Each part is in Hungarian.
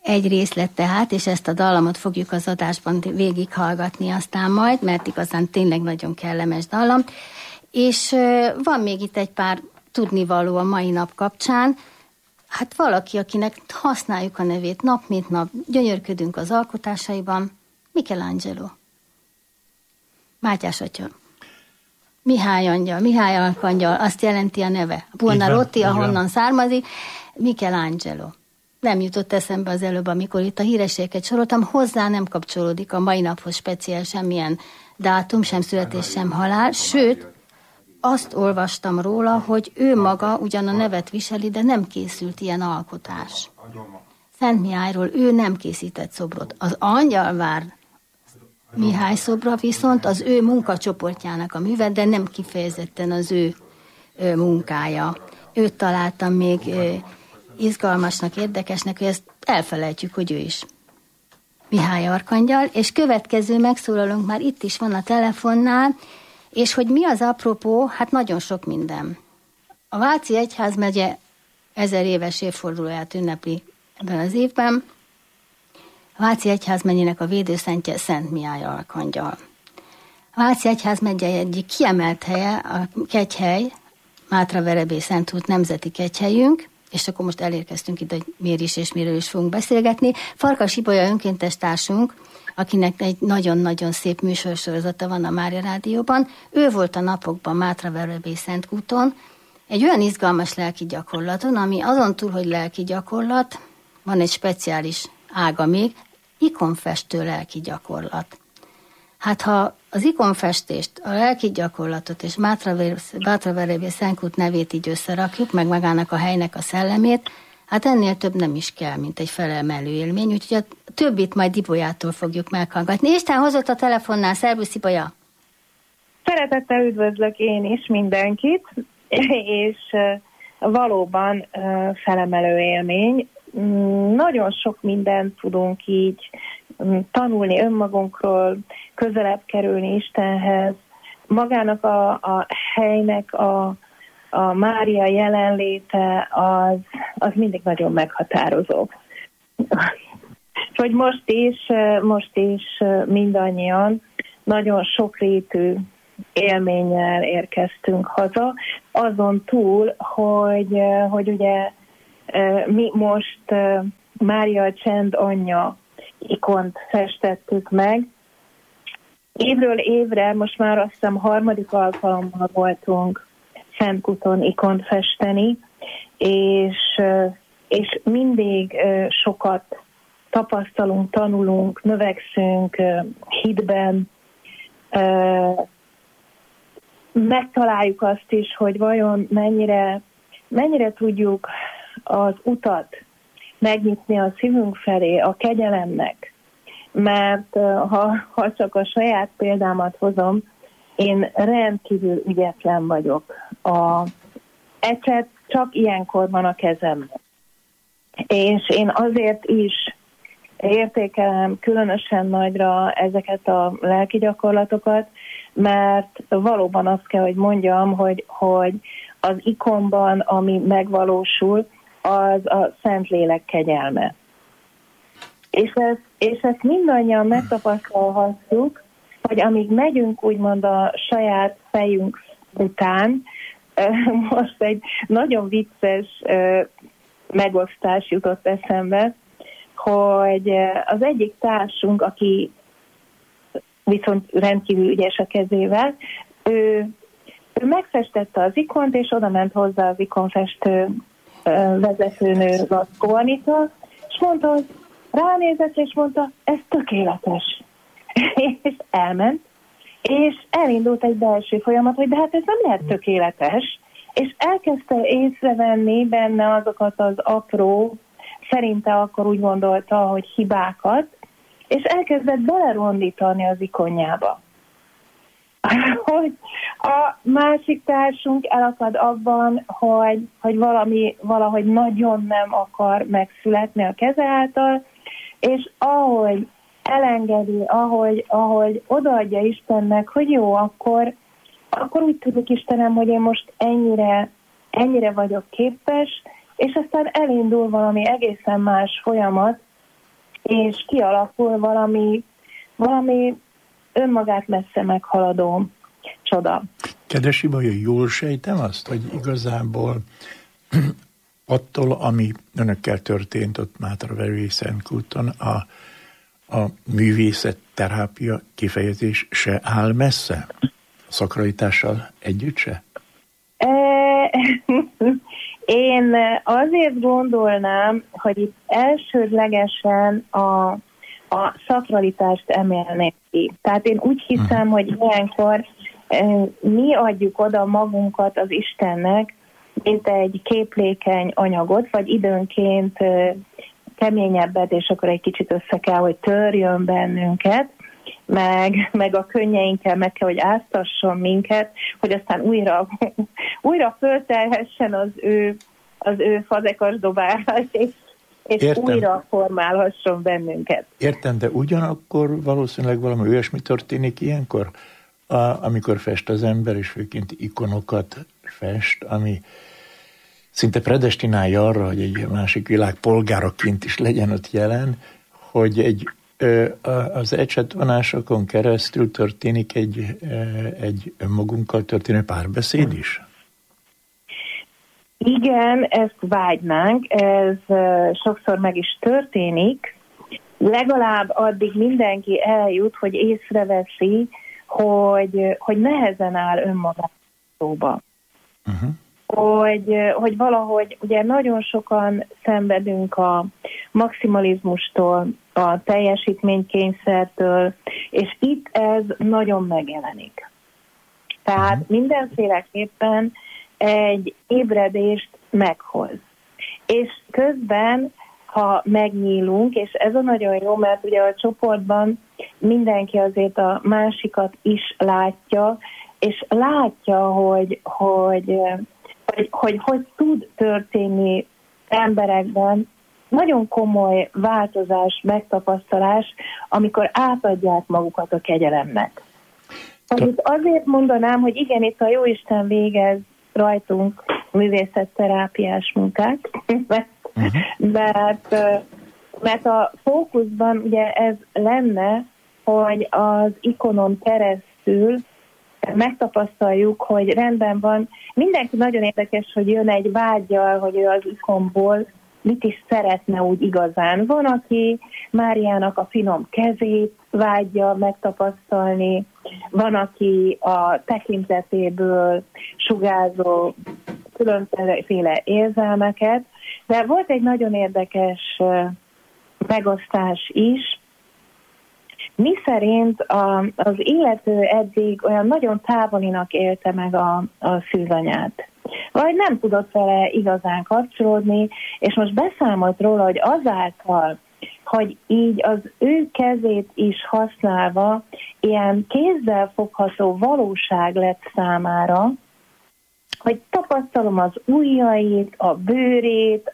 egy részlet tehát, és ezt a dallamot fogjuk az adásban végighallgatni aztán majd, mert igazán tényleg nagyon kellemes dallam. És van még itt egy pár tudnivaló a mai nap kapcsán. Hát valaki, akinek használjuk a nevét nap mint nap, gyönyörködünk az alkotásaiban, Michelangelo. Mátyás atya. Mihály angyal, Mihály arkangyal, azt jelenti a neve. Buonarroti, ahonnan származik, Michelangelo. Nem jutott eszembe az előbb, amikor itt a hírességeket soroltam, hozzá nem kapcsolódik a mai naphoz speciál semmilyen dátum, sem születés, sem halál, sőt, azt olvastam róla, hogy ő maga ugyan a nevet viseli, de nem készült ilyen alkotás. Szent Mihályról ő nem készített szobrot. Az Angyalvár Mihály szobra viszont az ő munkacsoportjának a műve, de nem kifejezetten az ő munkája. Őt találtam még izgalmasnak, érdekesnek, hogy ezt elfelejtjük, hogy ő is Mihály arkangyal, és következő megszólalónk már itt is van a telefonnál, és hogy mi az apropó, hát nagyon sok minden. A Váci Egyházmegye 1000 éves évfordulóját ünnepli ebben az évben. A Váci Egyházmegyének a védőszentje Szent Mihály arkangyal. A Váci Egyházmegye egyik kiemelt helye, a kegyhely, Mátra-Verebély Szentút nemzeti kegyhelyünk, és akkor most elérkeztünk ide, hogy miért is és miről is fogunk beszélgetni. Farkas Ibolya önkéntes társunk, akinek egy nagyon-nagyon szép műsorsorozata van a Mária Rádióban. Ő volt a napokban Mátra-Verebély Szentkúton, egy olyan izgalmas lelki gyakorlaton, ami azon túl, hogy lelki gyakorlat, van egy speciális ága még, ikonfestő lelki gyakorlat. Hát ha az ikonfestést, a lelki gyakorlatot és Mátra-Verebély Szentkút nevét így összerakjuk, meg magának a helynek a szellemét, hát ennél több nem is kell, mint egy felemelő élmény, úgyhogy a többit majd Ibolyától fogjuk meghallgatni. Isten hozott a telefonnál, szervusz Ibolya! Szeretettel üdvözlök én is mindenkit, és valóban felemelő élmény. Nagyon sok mindent tudunk így tanulni önmagunkról, közelebb kerülni Istenhez. Magának a helynek a Mária jelenléte az mindig nagyon meghatározó. Hogy most is mindannyian nagyon sokrétű élménnyel érkeztünk haza, azon túl, hogy ugye mi most Mária a Csend anyja ikont festettük meg. Évről évre, most már azt hiszem 3. alkalommal voltunk Szentkúton ikont festeni, és mindig sokat tapasztalunk, tanulunk, növekszünk hitben, megtaláljuk azt is, hogy vajon mennyire tudjuk az utat megnyitni a szívünk felé, a kegyelemnek. Mert ha csak a saját példámat hozom, én rendkívül ügyetlen vagyok. Ecset csak ilyenkor van a kezemben. És én azért is értékelem különösen nagyra ezeket a lelki gyakorlatokat, mert valóban azt kell, hogy mondjam, hogy az ikonban, ami megvalósul, az a Szentlélek kegyelme. És ezt mindannyian megtapasztalhatjuk, hogy amíg megyünk úgymond a saját fejünk után, most egy nagyon vicces megosztás jutott eszembe, hogy az egyik társunk, aki viszont rendkívül ügyes a kezével, ő megfestette az ikont, és oda ment hozzá az ikonfestő vezetőnő Lackó Anita, és mondta, hogy ránézett, és mondta, ez tökéletes. És elment, és elindult egy belső folyamat, hogy de hát ez nem lehet tökéletes, és elkezdte észrevenni benne azokat az apró, szerinte akkor úgy gondolta, hogy hibákat, és elkezdett belerondítani az ikonjába. Hogy a másik társunk elakad abban, hogy valahogy nagyon nem akar megszületni a keze által, és ahogy elengedi, ahogy odaadja Istennek, hogy jó, akkor úgy tudok Istenem, hogy én most ennyire vagyok képes, és aztán elindul valami egészen más folyamat, és kialakul valami önmagát messze meghaladó csoda. Kedves Ibolya, jól sejtem azt, hogy igazából attól, ami önökkel történt ott Mátraverőszentkúton, a művészetterápia kifejezés se áll messze? A szakralitással együtt se? Én azért gondolnám, hogy itt elsődlegesen a szakralitást emelnék ki. Tehát én úgy hiszem, hogy ilyenkor mi adjuk oda magunkat az Istennek, mint egy képlékeny anyagot, vagy időnként keményebbet, és akkor egy kicsit össze kell, hogy törjön bennünket, meg a könnyeinkkel meg kell, hogy áztasson minket, hogy aztán újra föltelhessen az ő fazekas dobálás, és újra formálhasson bennünket. Értem, de ugyanakkor valószínűleg valami olyasmi történik ilyenkor, amikor fest az ember, és főként ikonokat fest, ami szinte predestinálja arra, hogy egy másik világ polgáraként is legyen ott jelen, hogy az ecsetvonásokon keresztül történik egy önmagunkkal történő párbeszéd is? Igen, ezt vágynánk, ez sokszor meg is történik. Legalább addig mindenki eljut, hogy észreveszi, hogy nehezen áll önmagát szóba. Uh-huh. Hogy valahogy, ugye nagyon sokan szenvedünk a maximalizmustól, a teljesítménykényszertől, és itt ez nagyon megjelenik. Tehát mindenféleképpen egy ébredést meghoz. És közben, ha megnyílunk, és ez a nagyon jó, mert ugye a csoportban mindenki azért a másikat is látja, és látja, hogy tud történni emberekben nagyon komoly változás, megtapasztalás, amikor átadják magukat a kegyelemnek. Itt azért mondanám, hogy igen, itt a Jóisten végez rajtunk művészetterápiás munkát, mert a fókuszban ugye ez lenne, hogy az ikonon keresztül megtapasztaljuk, hogy rendben van. Mindenki nagyon érdekes, hogy jön egy vággyal, hogy ő az ikonból mit is szeretne úgy igazán. Van, aki Máriának a finom kezét vágyja megtapasztalni, van, aki a tekintetéből sugárzó különféle érzelmeket, de volt egy nagyon érdekes megosztás is, mi szerint az illető eddig olyan nagyon távolinak élte meg a szűzanyát. Vagy nem tudott vele igazán kapcsolódni, és most beszámolt róla, hogy azáltal, hogy így az ő kezét is használva ilyen kézzel fogható valóság lett számára, hogy tapasztalom az ujjait, a bőrét,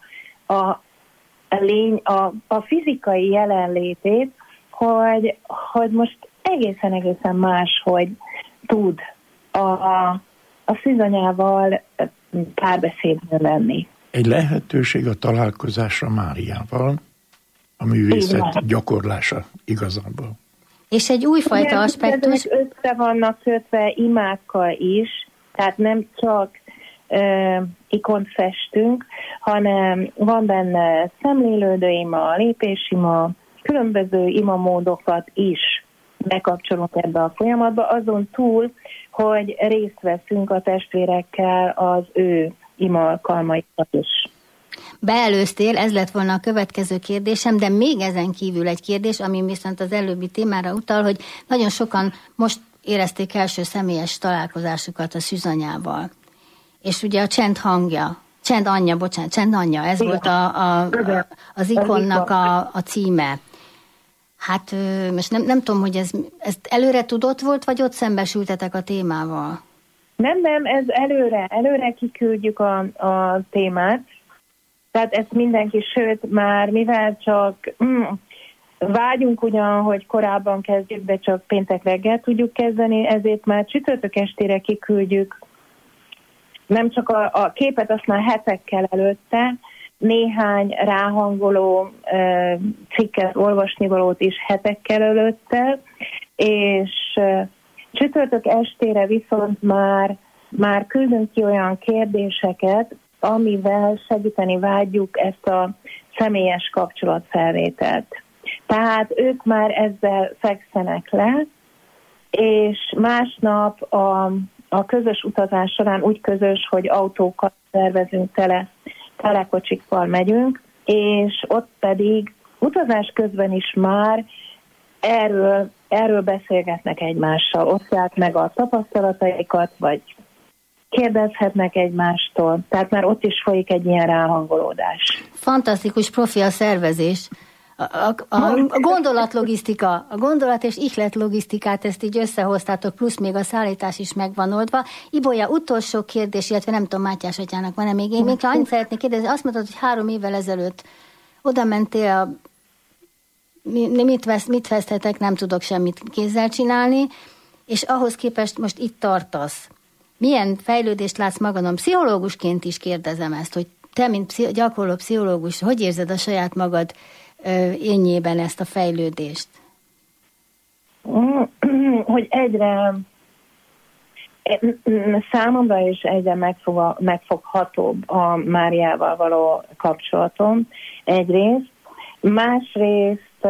a fizikai jelenlétét, hogy most egészen máshogy tud a szűzanyával párbeszédben lenni. Egy lehetőség a találkozásra Máriával, a művészet gyakorlása igazából. És egy újfajta aspektus. Össze vannak kötve imákkal is, tehát nem csak ikont festünk, hanem van benne szemlélődő ima, lépésima, különböző imamódokat is bekapcsolunk ebbe a folyamatba, azon túl, hogy részt veszünk a testvérekkel az ő ima alkalmaikat is. Beelőztél, ez lett volna a következő kérdésem, de még ezen kívül egy kérdés, ami viszont az előbbi témára utal, hogy nagyon sokan most érezték első személyes találkozásukat a szűzanyával. És ugye a csend anyja, ez volt az ikonnak a címe. Hát most nem tudom, hogy ez előre tudott volt, vagy ott szembesültetek a témával? Nem, ez előre kiküldjük a témát. Tehát ezt mindenki, sőt már mivel csak vágyunk ugyan, hogy korábban kezdjük, de csak péntek reggel tudjuk kezdeni, ezért már csütörtök estére kiküldjük. Nem csak a képet, azt már hetekkel előtte, néhány ráhangoló cikket, olvasnivalót is hetekkel előtte, és csütörtök estére viszont már küldünk ki olyan kérdéseket, amivel segíteni vágyjuk ezt a személyes kapcsolatfelvételt. Tehát ők már ezzel fekszenek le, és másnap a közös utazás során úgy közös, hogy autókat tervezünk, telekocsikkal megyünk, és ott pedig utazás közben is már erről beszélgetnek egymással, osztják meg a tapasztalataikat, vagy kérdezhetnek egymástól. Tehát már ott is folyik egy ilyen ráhangolódás. Fantasztikus profi a szervezés. A gondolatlogisztika, a gondolat és ihlet logisztikát, ezt így összehoztátok, plusz még a szállítás is megvan oldva. Ibolya, utolsó kérdés, illetve nem tudom, Mátyás atyának van-e még. Én még annyit szeretnék kérdezni, azt mondtad, hogy 3 évvel ezelőtt oda mentél, mit veszthetek, nem tudok semmit kézzel csinálni, és ahhoz képest most itt tartasz. Milyen fejlődést látsz magadon? Pszichológusként is kérdezem ezt, hogy te, mint gyakorló pszichológus, hogy érzed a saját magad élnyében ezt a fejlődést? Hogy egyre számomra is egyre megfoghatóbb a Máriával való kapcsolatom egyrészt. Másrészt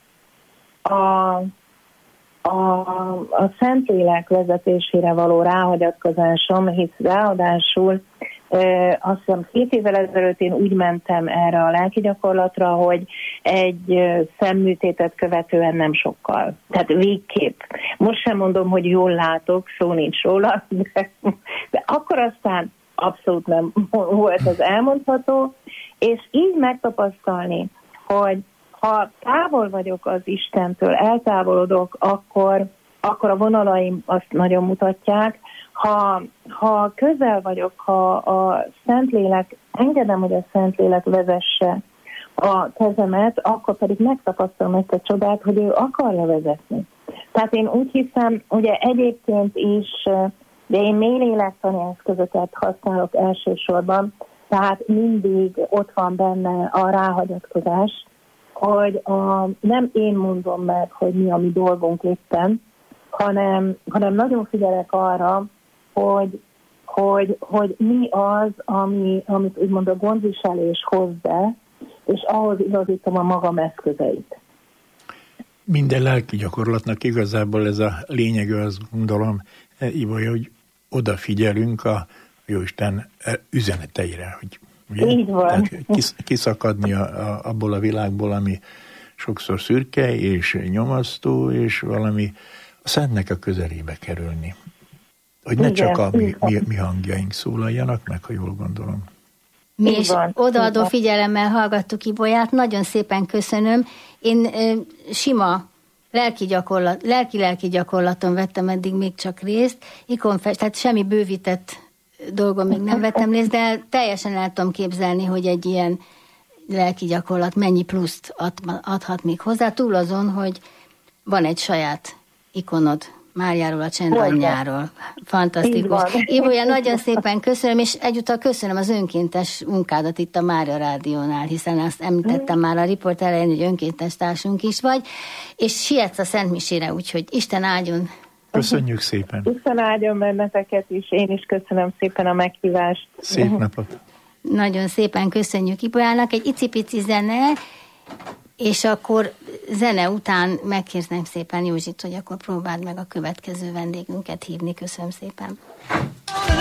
a Szentlélek vezetésére való ráhagyatkozásom, hisz ráadásul azt hiszem 2 évvel ezelőtt én úgy mentem erre a lelki gyakorlatra, hogy egy szemműtétet követően nem sokkal. Tehát végképp. Most sem mondom, hogy jól látok, szó nincs róla, de akkor aztán abszolút nem volt az elmondható, és így megtapasztalni, hogy ha távol vagyok az Istentől, eltávolodok, akkor a vonalaim azt nagyon mutatják. Ha közel vagyok, ha a Szentlélek, engedem, hogy a Szentlélek vezesse a kezemet, akkor pedig megtapasztalom ezt a csodát, hogy ő akarja vezetni. Tehát én úgy hiszem, ugye egyébként is, de én mélylélektani eszközöket használok elsősorban, tehát mindig ott van benne a ráhagyatkozás, hogy nem én mondom meg, hogy mi a mi dolgunk éppen, hanem nagyon figyelek arra, hogy mi az, amit úgymond a gondviselés hoz be, és ahhoz igazítom a magam eszközeit. Minden lelki gyakorlatnak igazából ez a lényege, azt gondolom, Ibolya, hogy odafigyelünk a Jóisten üzeneteire, hogy ugye? Így van. Kiszakadni abból a világból, ami sokszor szürke és nyomasztó, és valami a Szentnek a közelébe kerülni. Hogy ne csak a mi hangjaink szólaljanak meg, ha jól gondolom. Mi is odaadó figyelemmel hallgattuk Ibolyát, nagyon szépen köszönöm. Én sima lelki gyakorlaton vettem eddig még csak részt, tehát semmi bővített dolgon még nem vettem részt, de teljesen el tudom képzelni, hogy egy ilyen lelki gyakorlat mennyi pluszt adhat még hozzá, túl azon, hogy van egy saját ikonod Máriáról, a Csendanyjáról. Fantasztikus. Ibolya, nagyon szépen köszönöm, és egyúttal köszönöm az önkéntes munkádat itt a Mária Rádiónál, hiszen azt említettem már a riport elején, hogy önkéntes társunk is vagy, és sietsz a Szent Misére, úgyhogy Isten áldjon. Köszönjük szépen. Isten áldjon benneteket is, én is köszönöm szépen a meghívást. Szép napot. Nagyon szépen köszönjük Ibolyának. Egy icipici zene, és akkor zene után megkérném szépen Józsit, hogy akkor próbáld meg a következő vendégünket hívni. Köszönöm szépen.